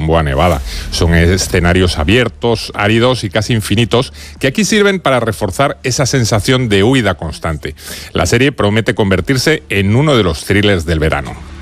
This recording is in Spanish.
Gamboa Nevada. Son escenarios abiertos, áridos y casi infinitos que aquí sirven para reforzar esa sensación de huida constante. La serie promete convertirse en uno de los thrillers del verano.